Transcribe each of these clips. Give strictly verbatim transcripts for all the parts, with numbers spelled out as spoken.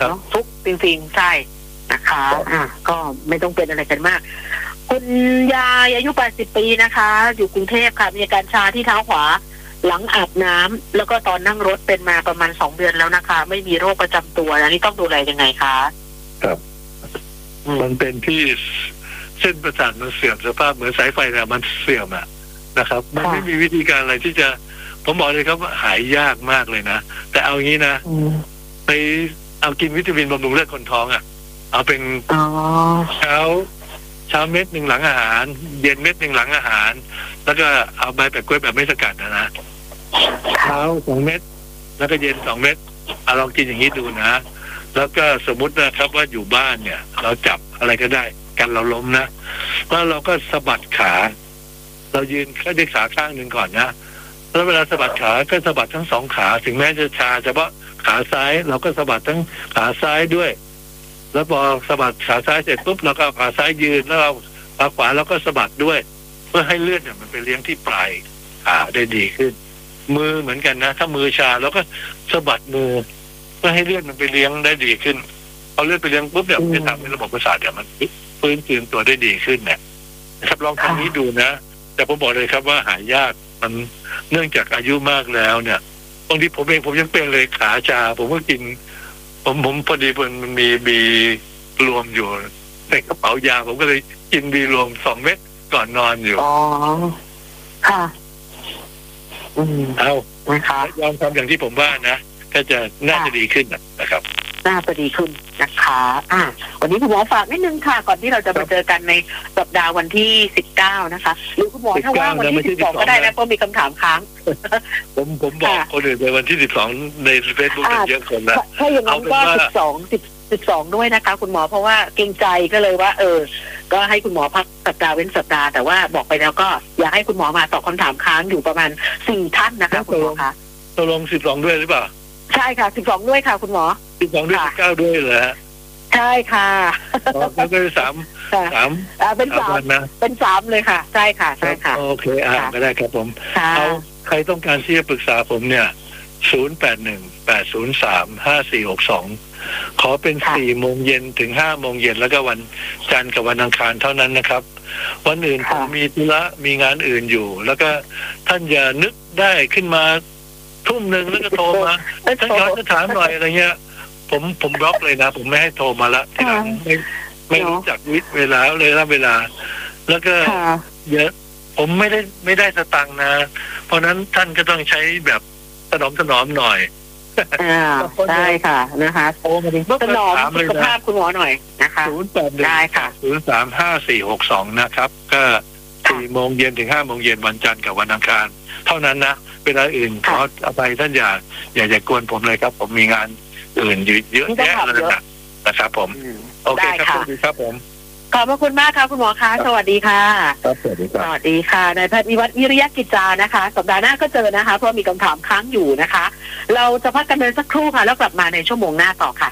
นะครับทุกจริงๆใช่นะคะอ่ะก็ไม่ต้องเป็นอะไรกันมากคุณยายอายุแปดสิบปีนะคะอยู่กรุงเทพค่ะมีอาการชาที่เท้าขวาหลังอาบน้ำแล้วก็ตอนนั่งรถเป็นมาประมาณสองเดือนแล้วนะคะไม่มีโรคประจำตัวอันนี้ต้องดูแลยังไงคะครับมันเป็นที่เส้นประสาทมันเสื่อมสภาพเหมือนสายไฟเนี่ยมันเสื่อมอะนะครับมันไม่มีวิธีการอะไรที่จะผมบอกเลยครับว่าหายยากมากเลยนะแต่เอางี้นะไปเอากินวิตามินบำรุงเลือดคนท้องอ่ะเอาเป็นเช้าเช้าเม็ดหนึ่งหลังอาหารเย็นเม็ดหนึ่งหลังอาหารแล้วก็เอาใบแปะกล้วยแบบไม่สกัดนะนะเช้าสองเม็ดแล้วก็เย็นสองเม็ดเอาลองกินอย่างนี้ดูนะแล้วก็สมมุตินะครับว่าอยู่บ้านเนี่ยเราจับอะไรก็ได้กันเราล้มนะแล้วเราก็สะบัดขาเรายืนแค่ด้วยขาข้างหนึ่งก่อนนะแล้วเวลาสะบัดขาก็สะบัดทั้งสองขาถึงแม้จะชาเฉพาะขาซ้ายเราก็สะบัดทั้งขาซ้ายด้วยแล้วพอสะบัดขาซ้ายเสร็จปุ๊บเราก็ขาซ้ายยืนแล้วเราขาขวาเราก็สะบัดด้วยเพื่อให้เลือดเนี่ยมันไปเลี้ยงที่ปลายขาได้ดีขึ้นมือเหมือนกันนะถ้ามือชาเราก็สะบัดมือเพื่อให้เลือดมันไปเลี้ยงได้ดีขึ้นพอเลือดไปเลี้ยงปุ๊บเนี่ยมันจะทำให้ระบบประสาทเนี่ยมันฟื้นคืนตัวได้ดีขึ้นเนี่ยนะครับลองทำนี้ดูนะแต่ผมบอกเลยครับว่าหายากมันเนื่องจากอายุมากแล้วเนี่ยบางทีผมเองผมยังเป็นเลยขาชาผมก็กินผมผมพอดีมันมีบีรวมอยู่ในกระเป๋ายาผมก็เลยกินบีรวมสองเม็ดก่อนนอนอยู่อ๋อค่ะอืมเอานะคะยอมทำอย่างที่ผมว่านะก็จะน่าจะดีขึ้นนะครับน่าจะดีขึ้นนะคะอ่าวันนี้คุณหมอฝากนิดนึงค่ะก่อนที่เราจะมาเจอกันในสัปดาห์วันที่สิบเก้านะคะหรือคุณหมอถ้าว่างวันที่สิบสองก็ได้นะเพราะมีคำถามค้างผมผมบอกคนอื่นในวันที่สิบสองในเฟซบุ๊กเยอะคนนะถ้าอย่างนั้นก็สิบสองสิบสิบสองด้วยนะคะคุณหมอเพราะว่าเกรงใจก็เลยว่าเออก็ให้คุณหมอพักสัปดาห์เว้นสัปดาห์แต่ว่าบอกไปแล้วก็อยากให้คุณหมอมาตอบคำถามค้างอยู่ประมาณสี่ท่านนะคะคุณหมอคะตกลงสิบสองด้วยหรือเปล่าใช่ค่ะสิบสองด้วยค่ะคุณหมอสิบสองด้วยเก้าด้วยเหรอใช่ค่ะแล้วก็สามสามเป็นสามนะเป็นสามเลยค่ะใช่ค่ะใช่ค่ะโอเคอ่าก็ได้ครับผมเอาใครต้องการที่จะปรึกษาผมเนี่ยศูนย์แปดหนึ่งแปดศูนย์สามห้าสี่หกสองขอเป็นสี่โมงเย็นถึงห้าโมงเย็นแล้วก็วันจันทร์กับวันอังคารเท่านั้นนะครับวันอื่นผมมีธุระมีงานอื่นอยู่แล้วก็ท่านอย่านึกได้ขึ้นมาทุ่มหนึ่งแล้วก็โทรมาท่านย้อนจะถามหน่อยอะไรเงี้ยผมผมบล็อกเลยนะผมไม่ให้โทรมาละทีหลังไม่ไม่รู้จักวิเวลาเลยรับเวลาแล้วก็เยอะผมไม่ได้ไม่ได้สตังค์นะเพราะนั้นท่านก็ต้องใช้แบบถนอมถนอมหน่อยอ่าได้ค่ะนะคะโอ้มาดิถนอมสุขภาพคุณหมอหน่อยนะคะศูนย์แปดหนึ่งได้ค่ะศูนย์สามห้าสี่หกสองนะครับก็สี่โมงเย็นถึงห้าโมงเย็นวันจันทร์กับวันอังคารเท่านั้นนะเวลาอื่นขออภัยท่านอย่าอย่าอย่ากวนผมเลยครับผมมีงานอื่นเยอะแยะเลยนะนะครับผมโอเคครับสวัสดีครับผมขอบพระคุณมากค่ะคุณหมอคะสวัสดีค่ะครับสวัสดีครับสวัสดีค่ะนายแพทย์วิวัฒน์วิริยกิจจานะคะสัปดาห์หน้าก็เจอนะคะเพราะมีคำถามค้างอยู่นะคะเราจะพักกันเดินสักครู่ค่ะแล้วกลับมาในชั่วโมงหน้าต่อค่ะ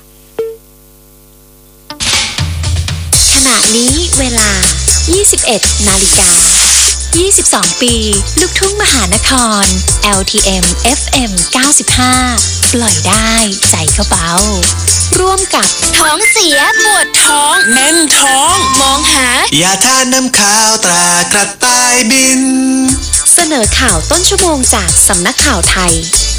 ขณะนี้เวลา ยี่สิบเอ็ดนาฬิกายี่สิบสอง ปีลูกทุ่งมหานคร แอล ที เอ็ม เอฟ เอ็ม เก้าสิบห้า ปล่อยได้ใจเขาเบาร่วมกับท้องเสียปวดท้องแน่นท้องมองหายาทาน้ำขาวตรากระต่ายบินเสนอข่าวต้นชั่วโมงจากสำนักข่าวไทย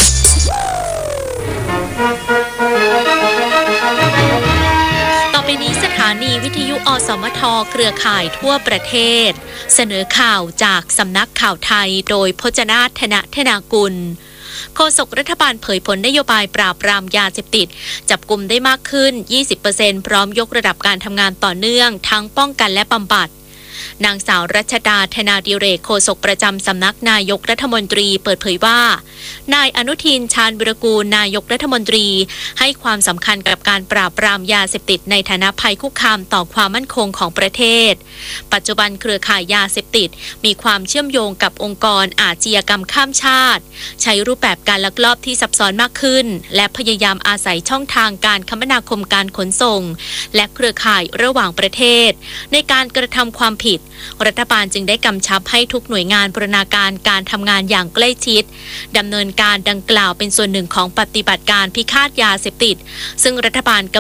ต่อไปนี้สถานีวิทยุอสมทเครือข่ายทั่วประเทศเสนอข่าวจากสำนักข่าวไทยโดยพจนาถ ธนธนากุลโฆษกรัฐบาลเผยผลนโยบายปราบปรามยาเสพติดจับกุมได้มากขึ้น ยี่สิบเปอร์เซ็นต์ พร้อมยกระดับการทำงานต่อเนื่องทั้งป้องกันและบำบัดนางสาวรัชดาธนาดิเรกโฆษกประจำสำนักนายกรัฐมนตรีเปิดเผยว่านายอนุทินชาญวิรากูลนายกรัฐมนตรีให้ความสำคัญกับการปราบปรามยาเสพติดในฐานะภัยคุกคามต่อความมั่นคงของประเทศปัจจุบันเครือข่ายยาเสพติดมีความเชื่อมโยงกับองค์กรอาชญากรรมข้ามชาติใช้รูปแบบการลักลอบที่ซับซ้อนมากขึ้นและพยายามอาศัยช่องทางการคมนาคมการขนส่งและเครือข่ายระหว่างประเทศในการกระทำความผิดรัฐบาลจึงได้กำชับให้ทุกหน่วยงานบูรณาการการทำงานอย่างใกล้ชิดดำเนินการดังกล่าวเป็นส่วนหนึ่งของปฏิบัติการพิฆาตยาเสพติดซึ่งรัฐบาลกำ